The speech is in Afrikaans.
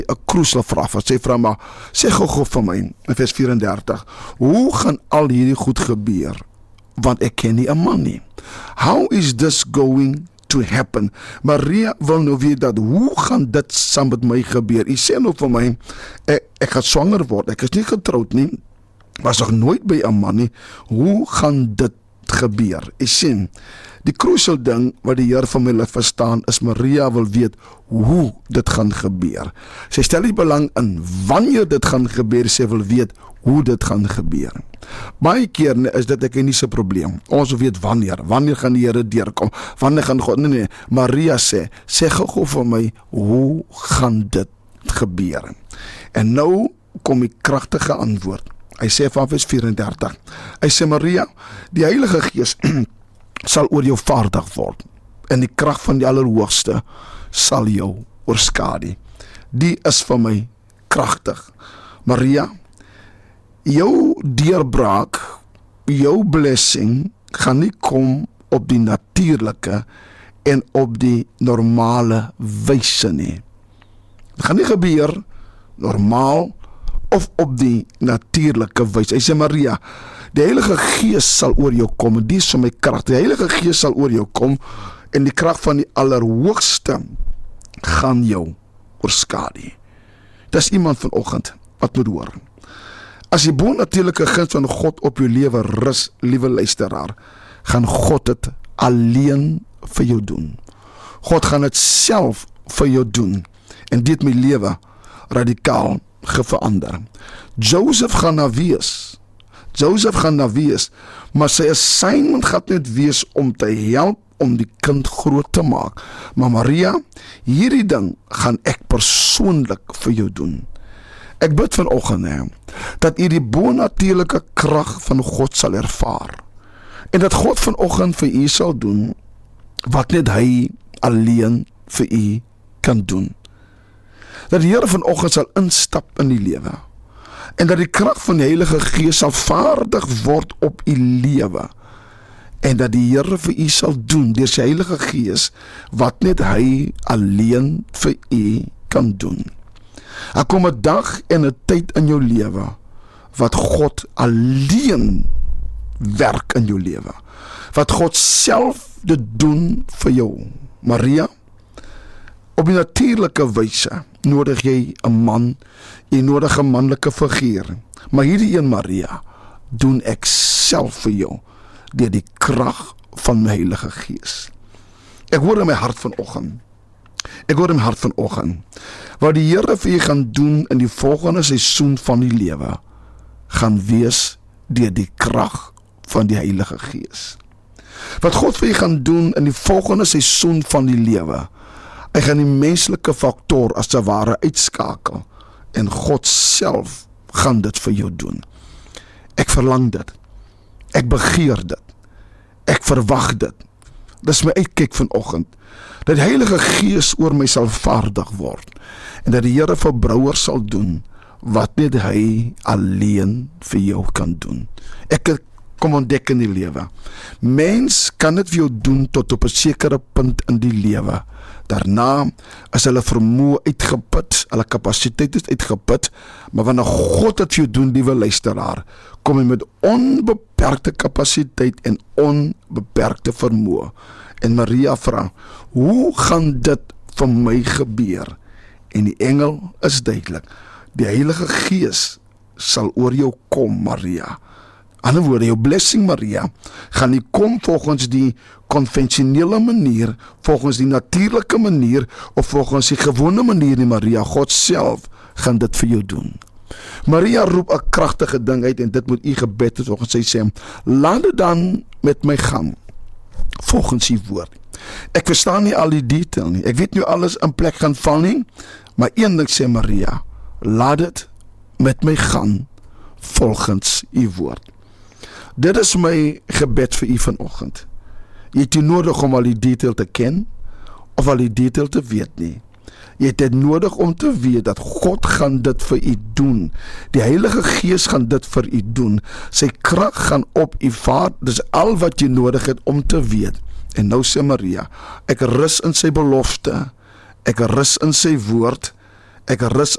'n kruisel vra, wat sy vra maar, sê gou vir my, in vers 34, hoe gaan al hierdie goed gebeur? Want ek ken nie 'n man nie. How is this going to happen? Maria wil nou weet dat, hoe gaan dit saam met my gebeur? Hy sê nou vir my, ek gaan swanger word, ek is nie getroud nie, was nog nooit by 'n man nie, hoe gaan dit gebeur? Ek sien, die kruisel ding wat die Here van my laat verstaan is Maria wil weet hoe dit gaan gebeur. Sy stel nie belang in wanneer dit gaan gebeur, sy wil weet hoe dit gaan gebeur. Baie keer is dit ek nie se probleem. Ons wil weet wanneer gaan die Here deurkom? Wanneer gaan God? Nee, Maria sê gou vir my, hoe gaan dit gebeur? En nou kom die kragtige antwoord. Hy sê van vers 34. Hy sê Maria, die Heilige Gees sal oor jou vaardig word en die krag van die Allerhoogste sal jou oorskadu. Die is vir my kragtig. Maria, jou deurbraak, jou blessing gaan nie kom op die natuurlike en op die normale wyse nie. Dit gaan nie gebeur normaal of op die natuurlike wyse. Hy sê Maria, die Heilige Gees sal oor jou kom, en die is vir my krag. Die Heilige Gees sal oor jou kom, en die krag van die Allerhoogste gaan jou oorskadu. Dis iemand vanoggend wat moet hoor. As die bonatuurlike guns van God op jou lewe rus, liewe luisteraar, gaan God dit alleen vir jou doen. God gaan dit self vir jou doen, en dit my lewe radikaal verander. Joseph gaan daar wees, maar sy assignment gaan net wees om te help om die kind groot te maak. Maar Maria, hierdie ding gaan ek persoonlik vir jou doen. Ek bid vanoggend dat u die bonatuurlike krag van God sal ervaar, en dat God vanoggend vir u sal doen wat net hy alleen vir u kan doen. Dat die Here vanoggend sal instap in die lewe, en dat die krag van die Heilige Gees sal vaardig word op u lewe, en dat die Here vir u sal doen deur sy Heilige Gees wat net hy alleen vir u kan doen. Daar kom 'n dag en 'n tyd in jou lewe wat God alleen werk in jou lewe, wat God self dit doen vir jou. Maria, op die natuurlike wyse nodig jy 'n man, jy nodig 'n manlike figuur, maar hierdie een Maria doen ek self vir jou deur die krag van my Heilige Gees. Ek hoor in my hart vanoggend, wat die Here vir jy gaan doen in die volgende seisoen van die lewe, gaan wees deur die krag van die Heilige Gees. Wat God vir jy gaan doen in die volgende seisoen van die lewe, hy gaan die menslike faktor as te ware uitskakel, en God self gaan dit vir jou doen. Ek verlang dit, ek begeer dit, ek verwag dit. Dis my uitkyk vanoggend, dat die Heilige Gees oor my sal vaardig word, en dat die Here vir brouers sal doen, wat net hy alleen vir jou kan doen. Ek kom ontdek in die lewe, mens kan dit vir jou doen tot op 'n sekere punt in die lewe. Daarna is hulle vermoë uitgeput, hulle kapasiteit is uitgeput, maar wanneer God dit vir jou doen, liewe luisteraar, kom jy met onbeperkte kapasiteit en onbeperkte vermoë. En Maria vra, hoe gaan dit vir my gebeur? En die engel is duidelik, die Heilige Gees sal oor jou kom, Maria. Ander woorde, jou blessing Maria, gaan nie kom volgens die konvensionele manier, volgens die natuurlike manier, of volgens die gewone manier nie, Maria. God self gaan dit vir jou doen. Maria roep 'n kragtige ding uit, en dit moet u gebed is, volgens sy sê, laat dit dan met my gaan, volgens die woord. Ek verstaan nie al die detail nie, ek weet nie alles in plek gaan val nie, maar een ding sê Maria, laat dit met my gaan, volgens u woord. Dit is my gebed vir u vanoggend. Jy het nie nodig om al die detail te ken, of al die detail te weet nie. Jy het dit nodig om te weet dat God gaan dit vir u doen. Die Heilige Gees gaan dit vir u doen. Sy krag gaan op u vaar. Dis al wat jy nodig het om te weet. En nou sê Maria, ek rus in sy belofte, ek rus in sy woord, Ek rus